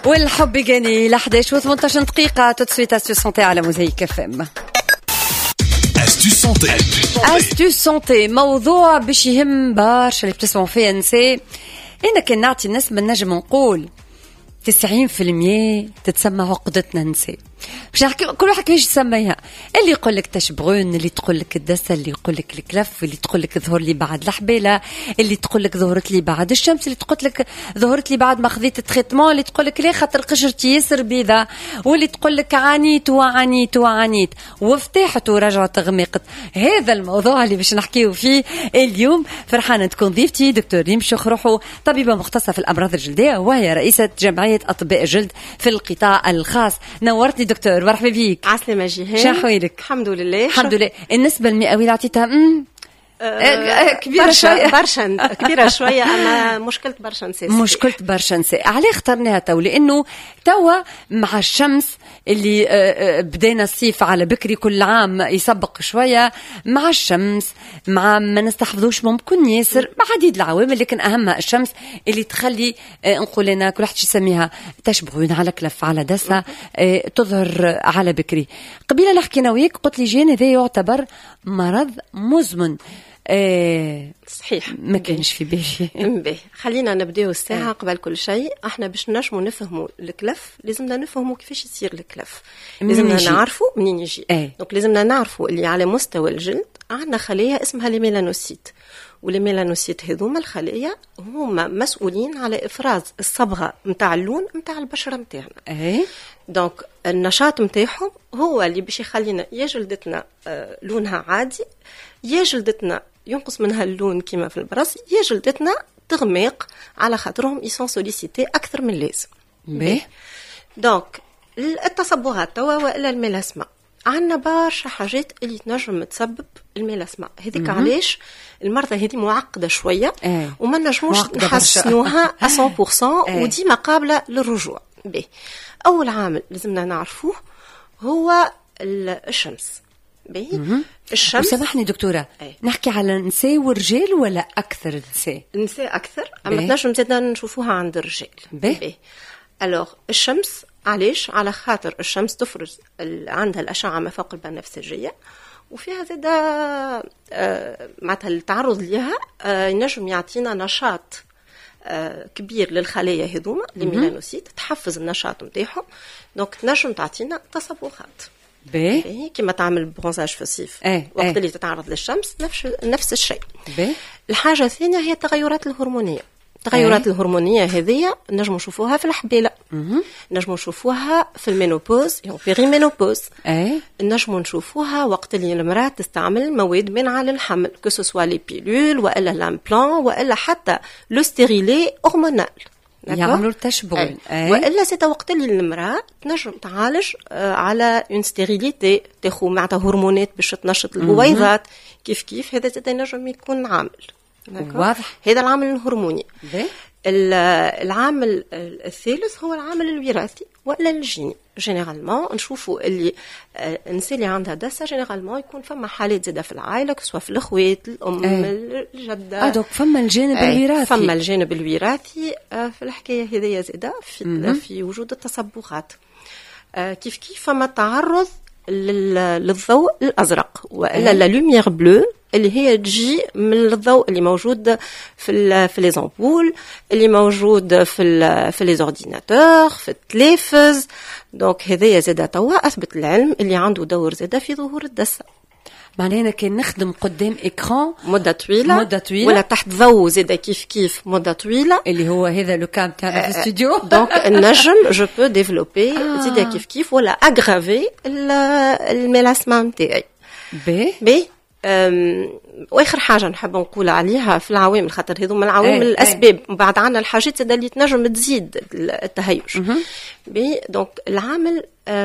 والحب جاني ل 11 و18 دقيقة. تسويت أستو سونتي على موزايك اف ام. أستو سونتي موضوع باش يهم برشا اللي بتسمعوا فيه نساء. أنا كان نعطي النسبة نجم نقول 90% تتسمى عقدتنا نساء. باش نحكي كل واحد كيفاش يسميها. اللي يقول لك تشبغون، اللي تقول لك الدسه، اللي يقول لك الكلف، اللي تقول لك ظهر لي بعد الحبيله، اللي تقول لك ظهرت لي بعد الشمس، اللي تقول لك ظهرت لي بعد ما خذيت التريتمون، اللي تقول لك ليه خاطر قشرتي ياسر بيضاء، واللي تقول لك عانيت وعانيت وعانيت وفتحت ورجعت غمقت. هذا الموضوع اللي باش نحكيو فيه اليوم. فرحانه تكون ضيفتي دكتور ريم شخروحو، طبيبه مختصه في الامراض الجلديه، وهي رئيسه جمعيه اطباء الجلد في القطاع الخاص. نورتني دكتور، مرحبا بيك. عسلامة جيهان. شحويلك؟ الحمد لله. الحمد لله. النسبة المئوية اللي عطيتها كبيرة شوية. برشا كبيرة شوية، أما مشكلة برشا نساء. مشكلة برشا نساء. عليه اخترناها تو؟ لأنه توا مع الشمس اللي بدينا الصيف على بكري كل عام يسبق شوية، مع الشمس، مع ما نستحفظوش ممكن ياسر بعديد العوامل، لكن أهمها الشمس اللي تخلي نقول لنا كل واحد يسميها تشبهون على كلف على دسة تظهر على بكري. قبيلة اللي حكينا وياك قلت لي جين هذا يعتبر مرض مزمن. صحيح، ما كانش في بالي. خلينا نبداو الساعة. قبل كل شيء احنا باش نجمو نفهموا الكلف لازمنا نفهموا كيفاش يصير الكلف، لازمنا نعرفوا منين يجي. دونك لازمنا نعرفوا اللي على مستوى الجلد عندنا خلايا اسمها الميلانوسيت، والميلانوسيت هذوما الخلايا هما مسؤولين على افراز الصبغه نتاع اللون نتاع البشره نتاعنا. دونك النشاط نتاعهم هو اللي باش يخلينا يا جلدتنا لونها عادي، يا جلدتنا ينقص منها اللون كما في البرص، يا جلدتنا تغمق على خاطرهم يسون سوليسيتي اكثر من لازم. دونك التصبغات توا والا الميلاسما عندنا برشا حاجات اللي تنجم تسبب الميلاسما هذيك. علاش المرضى هذه معقده شويه وما نجموش نحسنوها 100% وديما قابله للرجوع. اول عامل لازمنا نعرفوه هو الشمس. الشمس. سامحني دكتورة، نحكي على نساء ورجال ولا أكثر نساء؟ نساء أكثر، أما تنجم زادنا نشوفوها عند الرجال. ألوغ الشمس علاش؟ على خاطر الشمس تفرز عندها الأشعة ما فوق البنفسجية، وفيها زادة معناتها التعرض لها ينجم يعطينا نشاط كبير للخلايا هذوما الميلانوسيت، تحفز النشاط نتاعهم. دونك تنجم تعطينا تصبغات كما تعمل برونزاج في الصيف وقت اللي تتعرض للشمس، نفس الشيء. الحاجة الثانية هي التغيرات الهرمونية. التغيرات الهرمونية هذه نجم نشوفوها في الحبيلة، نجم نشوفوها في المينوبوز يعني بيري مينوبوز، نجم نشوفوها وقت اللي المرأة تستعمل مواد منعة للحمل كسوسوا لي بيلول وإلا لامبلان وإلا حتى لو ستيريلي هرمونال يعملوا تشبغ. والا سيتا وقت اللي المراه تنجم تعالج على اون ستيريليتي، تاخذ معناتها هرمونات باش تنشط البويضات. كيف هذا زاد نجم يكون عامل. واضح. هذا العامل الهرموني. العامل الثالث هو العامل الوراثي ولا الجيني. جينيرالمون نشوفوا اللي النساء اللي عندها دسه جينيرالمون يكون فما حالات زاده في العائله، سواء في الاخوات، الام، الجده. دوك فما الجانب الوراثي. فما الجانب الوراثي في الحكايه هذيا زاده في وجود التصبغات. كيف فما تعرض للضوء الازرق والا لا لوميير بلو اللي هي تجي من الضوء اللي موجود في لي زامبول، اللي موجود في لي اورديناتور، في التلفاز. دونك هذايا زاده توا اثبت العلم اللي عنده دور زاده في ظهور الدسه. معناها كان نخدم قدام اكران مده طويله ولا تحت ضوء زاده كيف مده طويله، اللي هو هذا لو كام تاعنا في الاستوديو. دونك النجم جو بو ديفلوبي زاده كيف ولا اغرافي الميلاسما نتاعي. بي واخر حاجه نحب نقول عليها في العوامل، خاطر هذوما العوامل الاسباب، بعد عنا الحاجات اللي تنجم تزيد التهيج. دونك العامل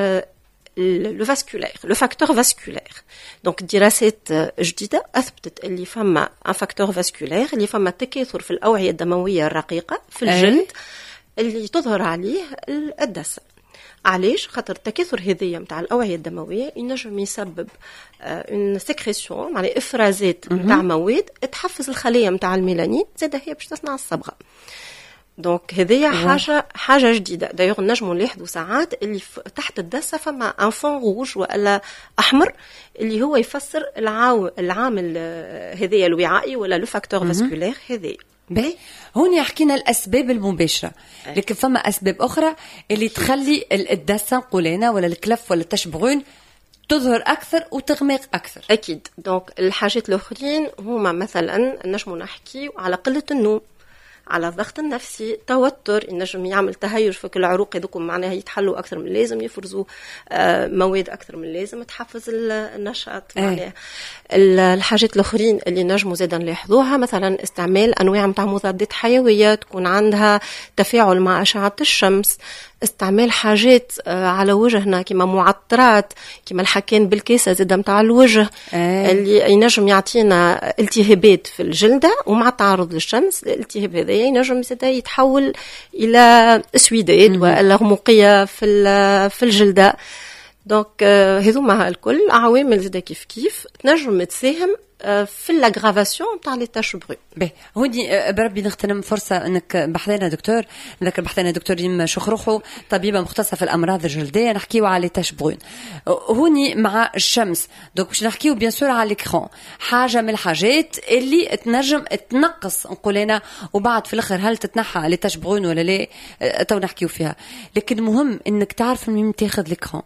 لو فاسكولير، لو فاكتور فاسكولير. دونك دراسات جديده اثبتت اللي فما ان فاكتور فاسكولير اللي فما تكاثر في الاوعيه الدمويه الرقيقه في الجلد اللي تظهر عليه الدسه. علاش؟ خاطر التكاثر هذيا نتاع الاوعيه الدمويه ينجم يسبب اون سيكريسيون، معناها افرازات نتاع مواد تحفز الخليه نتاع الميلانين، زاد هي باش تصنع الصبغه. دونك هذيا حاجه جديده. دايوغ نجموا نلاحظوا ساعات اللي تحت الدسه فما ان فون روج ولا احمر اللي هو يفسر العامل هذيا الوعائي ولا لو فاكتور فاسكولير هذي. باهي هون حكينا الاسباب المباشره، لكن فما اسباب اخرى اللي تخلي الدسه نقولنا ولا الكلف ولا التشبغون تظهر أكثر وتغمق أكثر. أكيد. دونك الحاجات الأخرين هما مثلا نجمو نحكي على قلة النوم، على الضغط النفسي، توتر، النجم يعمل تهيج في كل العروق هذوكم معناها يتحلوا أكثر من اللازم، يفرزوا مواد أكثر من اللازم تحفز النشاط. معناها الحاجات الأخرين اللي نجموا زادا نلاحظوها مثلا استعمال أنواع متاع مضادات حيوية تكون عندها تفاعل مع أشعة الشمس، استعمال حاجات على وجهنا كما معطرات كما الحكان بالكاسة زادا متاع الوجه اللي ينجم يعطينا التهابات في الجلدة، ومع التعرض للشمس الالتهاب هذا ينجم زادا يتحول إلى اسوداد ولا غموقية في الجلدة. دونك هذوما الكل عوامل زادا كيف تنجم تساهم في الاغرافاسيون تاع لي تاش برو. باهي هوني بربي نغتنم فرصه انك بحثنا دكتور، نذكر بحثنا دكتور ريم شخروخو طبيبه مختصه في الامراض الجلديه، نحكيو على لي تاش برون هوني مع الشمس. دونك باش نحكيو بيان سور على الكرون، حاجه من الحاجات اللي تنجم تنقص نقولنا وبعد في الاخر هل تتنحى لي تاش برون ولا لا تو نحكيو فيها، لكن مهم انك تعرف من تاخذ الكرون.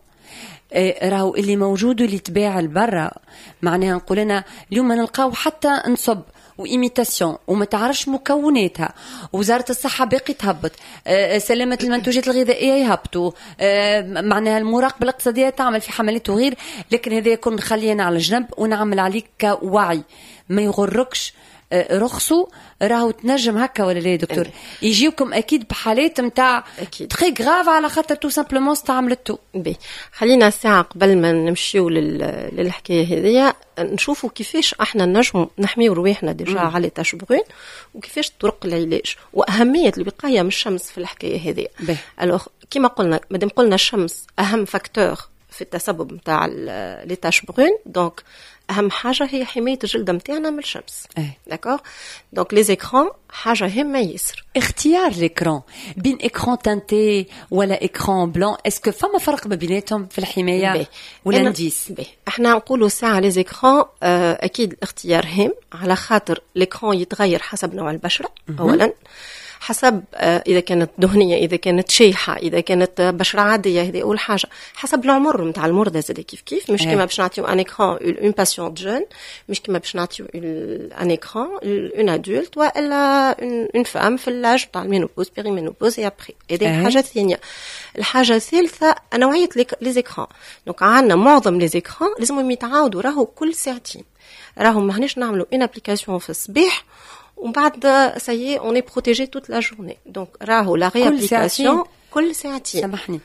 راهو اللي موجود واللي تباع البرة معناها نقولنا اليوم نلقاو حتى نصب وإيميتاسيون وما تعرفش مكوناتها، وزارة الصحة باقي تهبط، سلامة المنتوجات الغذائية يهبطوا، معناها المراقبة الاقتصادية تعمل في حملات وغير، لكن هذا يكون خلينا على جنب ونعمل عليك كوعي ما يغركش رخصوا. راهو تنجم هكا ولا لا دكتور؟ يجيوكم اكيد بحالات نتاع تري غراف على خاطر تو سامبلومون استعملتو. بي خلينا ساعه قبل ما نمشيو للحكايه هذيا نشوفوا كيفاش احنا نجم نحميو رواحنا ديجا على تشبغين وكيفاش طرق العلاج واهميه الوقايه من الشمس في الحكايه هذه. الوغ كما قلنا مادام قلنا الشمس اهم فاكتور في التسبب نتاع لي تشبغين، دونك اهم حاجه هي حمايه الجلد نتاعنا من الشمس. داكور. دونك لي زيكران حاجه هامه ياسر. اختيار ليكران بين اكران تانتي ولا اكران بلون، اسكو فما فرق ما بيناتهم في الحمايه ولا نديس؟ احنا نقولوا ساعه لي زيكران اكيد الاختيار هام على خاطر ليكران يتغير حسب نوع البشره اولا، حسب إذا كانت دهنية، إذا كانت شيحة، إذا كانت بشرة عادية، هذه أول حاجة. حسب العمر متاع المرضى زاد كيف مش كما باش نعطيو ان ايكران اون باسيونت جون، مش كما باش نعطيو ان ايكران اون ادولت ولا اون فام في اللاج تاع المينوبوز بيريمينوبوز اي ابري. هذه حاجة ثانية. الحاجة الثالثة نوعية لي زيكران. دونك عندنا معظم لي زيكران لازمهم يتعاودوا راهو كل ساعتين، راهو ماهناش نعملوا ان ابليكاسيون في الصباح ومن بعد سايي اون اي بروتيجي توت لا جورني. دونك راهو لا ريابليكاسيون كل ساعتين. سامحني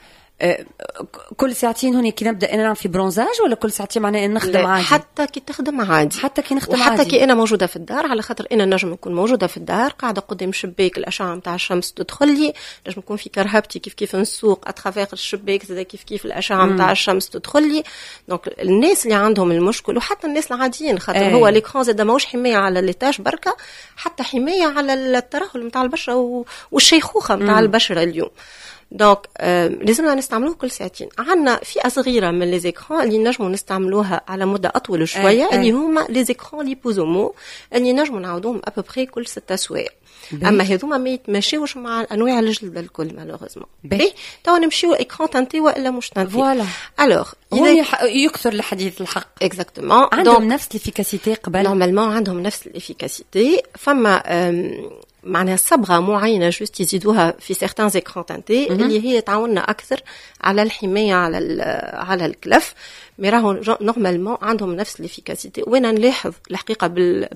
كل ساعتين هوني كي نبدا انا نعمل في برونزاج ولا كل ساعتين معناها نخدم عادي؟ حتى كي تخدم عادي، حتى كي نخدم عادي، وحتى كي انا موجوده في الدار، على خاطر انا نجم نكون موجوده في الدار قاعده قدام شباك الاشعه نتاع الشمس تدخل لي، نجم نكون في كرهبتي كيف نسوق اترافير الشباك زاد كيف الاشعه نتاع الشمس تدخل لي. دونك الناس اللي عندهم المشكل وحتى الناس العاديين خاطر هو ليكران زاد ماهوش حمايه على ليتاج بركه، حتى حمايه على الترهل نتاع البشره والشيخوخه نتاع البشره اليوم. دونك لازمنا نستعملوه كل ساعتين. عندنا فئه صغيره من لي زيكران اللي نجموا نستعملوها على مده اطول شويه اللي هما لي زيكران ليبوزومو اللي نجموا نعاودوهم ابوبري كل 6 سوايع. اما هذوما ما يتماشيوش مع انواع الجلد الكل مالوغوزمون. تو نمشيو اكران تانتي والا مش تانتي. فوالا. الوغ يكثر الحديث الحق. اكزاكتومون. عندهم نفس الافيكاسيتي قبل نورمالمون عندهم نفس الافيكاسيتي. فما معناها صبغه معينه جوست يزيدوها في سيغتان زيكران تانتي اللي هي تعاوننا اكثر على الحمايه على الكلف، مي راهو نورمالمون عندهم نفس الافيكاسيتي. وانا نلاحظ الحقيقه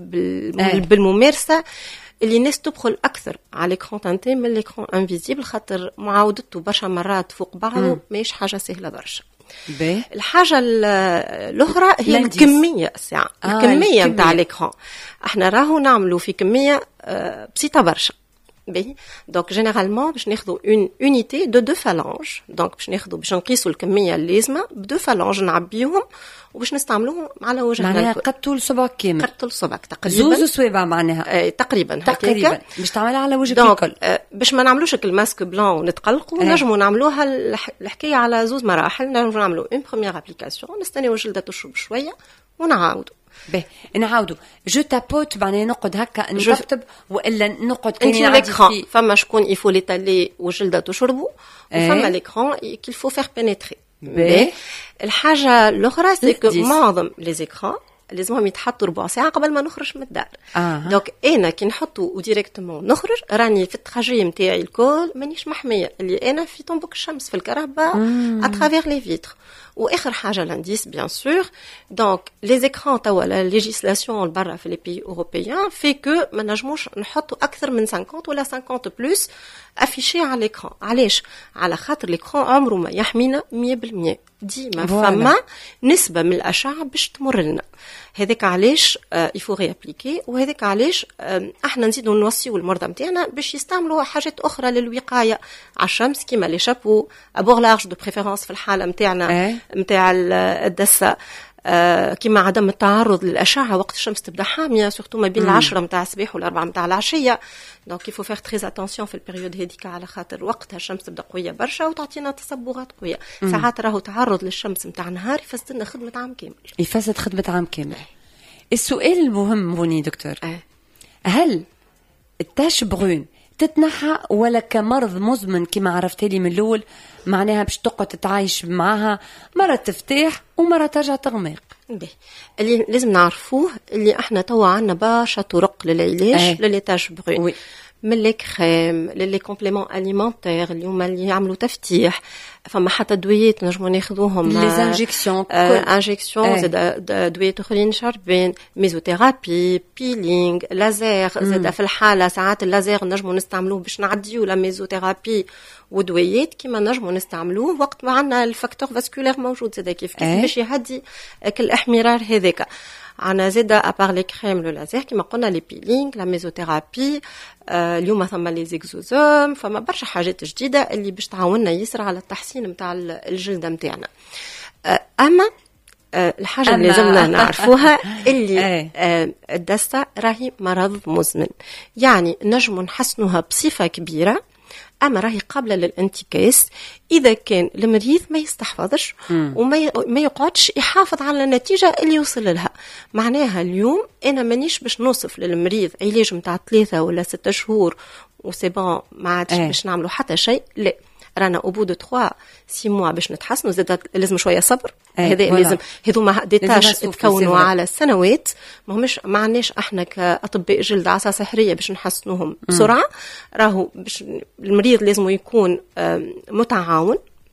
بالممارسه اللي الناس تدخل اكثر على ليكران تانتي من ليكران انفيزيبل، خاطر معاودته برشا مرات فوق بعضه ماهيش حاجه سهله برشا. الحاجه الاخرى هي الكميه الساعه. الكميه نتاع ليكران احنا راهو نعملوا في كميه بسيطه برشا. باهي دونك جينيرالمون باش ناخذوا اون اونيتي دو دو فالانج دونك باش ناخذوا باش نقيسوا الكميه اللازمه بدو فالانج نعبيهم وباش نستعملوهم على وجهنا معناها قد طول صبعك كامل قد طول صبعك تقريبا زوز صوابع معناها تقريبا باش تعملها على وجهك الكل باش ما نعملوش الماسك بلان ونتقلقوا نجموا نعملوها الحكايه على زوز مراحل نجموا نعملوا اون بروميير ابليكاسيون نستناو الجلده تشرب شويه ونعاودوا باهي نعاودوا جو تابوت معناها نقعد هكا نطبطب والا نقعد كاني نعدي فيه فما شكون يفو ليتالي وجلده تشربوا وفما ليكران كيل فو فير بينيتري الحاجه الاخرى سيكو معظم لي زيكران لازمهم يتحطوا ربع ساعه قبل ما نخرج من الدار دونك انا كي نحطوا وديريكتومون نخرج راني في التراجي نتاعي الكل مانيش محميه اللي انا في طنبوك الشمس في الكهرباء اترافير لي فيتر واخر حاجه لانديس بيان سور دونك لي زيكران توا لا ليجيسلاسيون برا في لي بي اوروبيان في كو ما نجموش نحطوا اكثر من 50 ولا 50 بلس افيشي على الاكران علاش على خاطر الاكران عمره ما يحمينا 100% ديما فما نسبه من الاشعه باش تمر لنا هذاك علاش يفو ريابليكي وهذاك علاش احنا نزيدوا نوصيو المرضى نتاعنا باش يستعملوا حاجات اخرى للوقايه على الشمس كيما لي شابو ابور لارج دو بريفيرونس في الحاله نتاعنا نتاع الدسه كما عدم التعرض للأشعة وقت الشمس تبدا حامية سورتو ما بين 10 متاع الصباح وال4 متاع العشية دونك يفو فيغ تريز اتونسيون في البيريود هذيك على خاطر وقتها الشمس تبدا قوية برشا وتعطينا تصبغات قوية ساعات راهو تعرض للشمس متاع نهار يفسد لنا خدمة عام كامل يفسد خدمة عام كامل السؤال المهم بوني دكتور هل التاش برون تتنحى ولا كمرض مزمن كما عرفتي لي من الاول معناها باش تقعد تتعايش معها مرة تفتح ومرة ترجع تغمق اللي لازم نعرفوه اللي احنا توا عندنا برشا طرق للعلاج للتاش برون من لي كريم للي كومبليمون اليمونتير اليوم اللي يعملوا تفتيح فما حتى دويات نجموا ناخذوهم لي انجيكسيون زاد دويات اخرين شاربين ميزوثيرابي بيلينغ لازير زاد في الحاله ساعات اللازير نجموا نستعملوه باش نعديو لا ميزوثيرابي ودويات كيما نجموا نستعملوه وقت ما عندنا الفاكتور فاسكولير موجود زاد كيف باش يهدي الاحمرار هذاك عنا زيدا ابار لي كريم لو لازير كيما قلنا لي بيلينغ لا ميزوثيرابي اليوم ثم لي زيكزوزوم فما برشا حاجات جديده اللي باش تعاوننا يسرع على التحسين نتاع الجلده نتاعنا اما الحاجه اللي لازمنا نعرفوها اللي الدسه راهي مرض مزمن يعني نجم نحسنوها بصفه كبيره اما راهي قابله للانتكاس اذا كان المريض ما يستحفظش وما يقعدش يحافظ على النتيجه اللي يوصل لها معناها اليوم انا مانيش باش نوصف للمريض علاج نتاع 3 ولا 6 شهور وسي بون ما عادش باش نعملوا حتى شيء لا رانا أبو دو 3-6 موا باش نتحسنوا زاد لازم شويه صبر هذا لازم هذوما دي تاش تكونوا على السنوات ما عندناش احنا كاطباء جلد عصا سحريه باش نحسنوهم بسرعه راهو باش المريض لازم يكون متعاون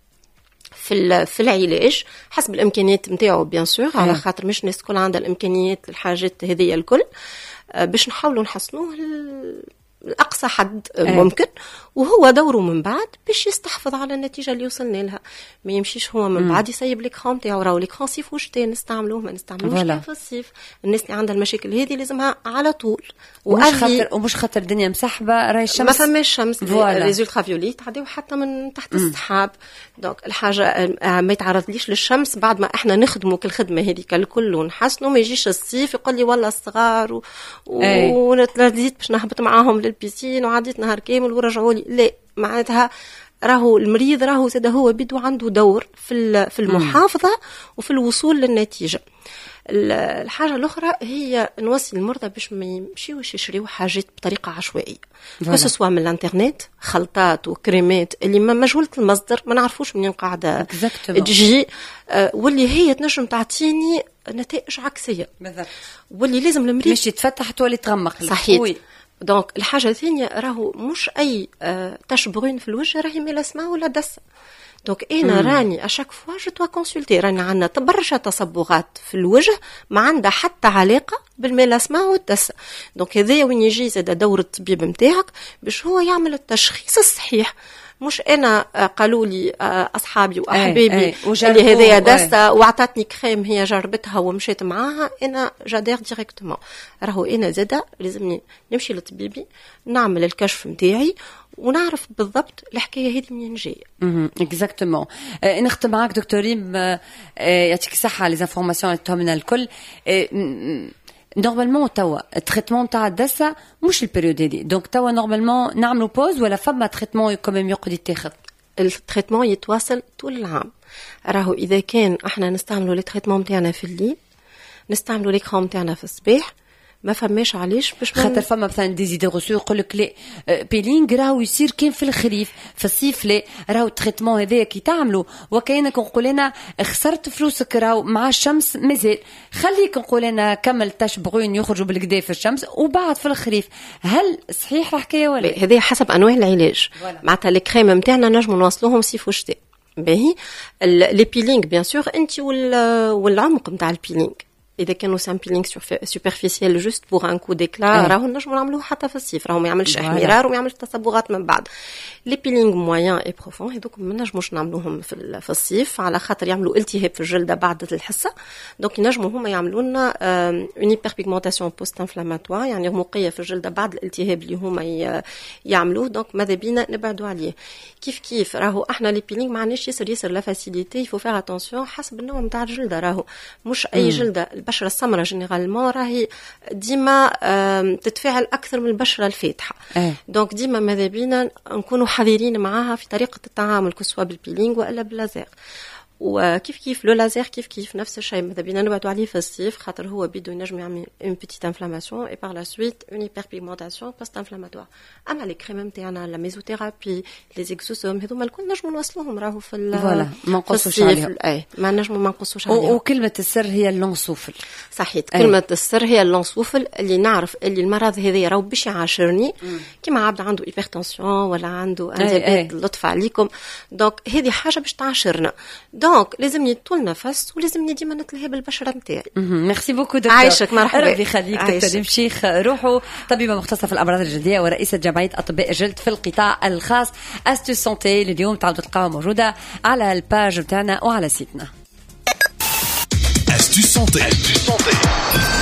في العلاج حسب الامكانيات نتاعو بيان سور على خاطر مش الناس كل عندها الامكانيات الحاجات هذه الكل باش نحاولوا نحسنوه الأقصى حد ممكن وهو دوره من بعد باش يستحفظ على النتيجة اللي وصلنا لها ما يمشيش هو من بعد يسيب ليكران تاعو راهو ليكران صيف وشتاء نستعملوه ما نستعملوش في الصيف الناس اللي عندها المشاكل هذه لازمها على طول ومش خاطر الدنيا مسحبة راهي الشمس ما فماش شمس ريزولترا فيوليت تعديو حتى من تحت السحاب دونك الحاجة ما يتعرضليش للشمس بعد ما احنا نخدموا كل خدمة هذيك الكل ونحسنوا ما يجيش الصيف يقول لي والله الصغار ونتلذيت باش نهبط معاهم للبيسين وعديت نهار كامل ورجعوا لي لا معناتها راهو المريض راهو زاد هو بدو عنده دور في المحافظة وفي الوصول للنتيجة الحاجة الأخرى هي نوصي المرضى باش ما يمشيوش يشريوا حاجات بطريقة عشوائية خصوصا من الانترنت خلطات وكريمات اللي ما مجهولة المصدر ما نعرفوش منين قاعدة تجي واللي هي تنجم تعطيني نتائج عكسية واللي لازم المريض مش يتفتح تولي تغمق صحيح دونك الحاجة الثانية راهو مش أي تاش برون في الوجه راهي ميلاسما ولا دسة دونك انا راني اشاك فوا جو توا كونسلتي راني عندنا برشا تصبغات في الوجه ما عندها حتى علاقه بالميلاسما والدسه دونك هذايا وين يجي زاد دور الطبيب نتاعك باش هو يعمل التشخيص الصحيح مش انا قالوا لي اصحابي واحبابي اللي هذيا داسه وعطاتني كريم هي جربتها ومشيت معاها انا جادير ديريكتومون. راهو انا زاده لازمني نمشي لطبيبي نعمل الكشف نتاعي ونعرف بالضبط الحكايه هذه منين جايه. اكزاكتومون. نختم معاك دكتور ريم، يعطيك الصحه لي زانفورماسيون تاعهم لنا الكل. نورمالمون توا التريتمون تاع الدسه مش البيريود هذه، دونك توا نورمالمون نعملوا بوز ولا فما تريتمون كوميم يقعد يتاخذ؟ التريتمون يتواصل طول العام. راهو اذا كان احنا نستعملوا لي تريتمون تاعنا في الليل نستعملوا لي كريم تاعنا في الصباح ما فماش علاش باش خاطر فما مثلا ديزيدي غوسو يقول لك لا بيلينغ راهو يصير كان في الخريف في الصيف لا راهو التريتمون هذايا كي تعملوا وكاينك نقول انا خسرت فلوسك راهو مع الشمس مازال خليك نقول انا كمل تاش بغون يخرجوا بالكدا في الشمس وبعد في الخريف. هل صحيح الحكايه ولا هذه حسب انواع العلاج؟ معناتها الكريم نتاعنا نجموا نوصلوهم صيف وشتاء باهي. لي بيلينغ بيان سور انت والعمق نتاع البيلينغ اذا كانوا سامبلينغ سوبرفيسيال جوست بوغ ان كو ديكلا راهو نجموا نعملوه حتى في الصيف راهو ما يعملش احمرار وما يعملش تصبغات من بعد. لي بيلينغ موين اي بروفون هذوك ما نجموش نعملوهم في الصيف على خاطر يعملوا التهاب في الجلده بعد الحصه. دونك ينجموا هما يعملوا لنا اون هايبربيغمونطاسيون بوست انفلاماتوار يعني رموقيه في الجلده بعد الالتهاب اللي هما يعملوه. دونك ماذا بينا نبعدوا عليه. كيف راهو احنا لي بيلينغ ما عندناش ياسر لا فاسيليتي يفو فير اتونسيون حسب النوع نتاع الجلده. راهو مش اي جلده البشره السمراء جينيرالمون راهي ديما تتفاعل اكثر من البشره الفاتحه. دونك ديما ماذا بينا نكونوا حذرين معاها في طريقه التعامل كسوا بالبيلينغ والا باللازير. وكيف لو لازير كيف نفس الشيء ماذا بينا نبعدوا عليه في الصيف خاطر هو بيدو ينجم يعمل اون بيتيت انفلاماسيون اي بار لا سويت اون هايبربيغمونطاسيون بوست انفلاماتوار. اما لي كريم نتاعنا لا ميزوثيرابي لي زيكسوسوم هذوما الكل نجموا نوصلوهم راهو في فوالا ما نقصوش عليهم. ما نجموا ما نقصوش عليهم. وكلمه السر هي اللونسوفل. صحيت كلمه السر هي اللونسوفل اللي نعرف اللي المرض هذا راهو باش يعاشرني كيما عبد عنده هايبرتنسيون ولا عنده انزيبات لطف عليكم. دونك هذه حاجه باش تعاشرنا. دونك لازمني طول نفس ولازمني ديما نتلهي بالبشره نتاعي. ميرسي بوكو دكتور. عايشك مرحبا. ربي يخليك دكتور شيخ روحو طبيبه مختصه في الامراض الجلديه ورئيسه جمعيه اطباء الجلد في القطاع الخاص. استو سونتي اليوم تعودوا تلقاوها موجوده على الباج بتاعنا وعلى سيتنا. استو سونتي.